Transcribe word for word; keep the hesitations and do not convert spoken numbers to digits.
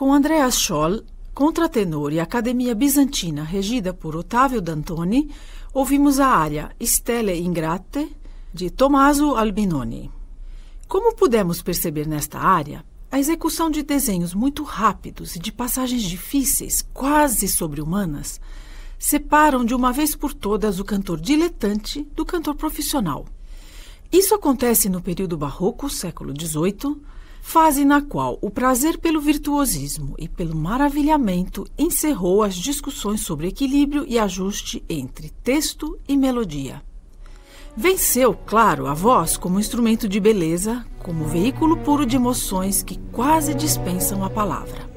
Com Andreas Scholl, contratenor e Academia Bizantina regida por Ottavio Dantoni, ouvimos a área Stelle Ingrate, de Tommaso Albinoni. Como pudemos perceber nesta área, a execução de desenhos muito rápidos e de passagens difíceis, quase sobre-humanas, separam de uma vez por todas o cantor diletante do cantor profissional. Isso acontece no período barroco, século dezoito, fase na qual o prazer pelo virtuosismo e pelo maravilhamento encerrou as discussões sobre equilíbrio e ajuste entre texto e melodia. Venceu, claro, a voz como instrumento de beleza, como veículo puro de emoções que quase dispensam a palavra.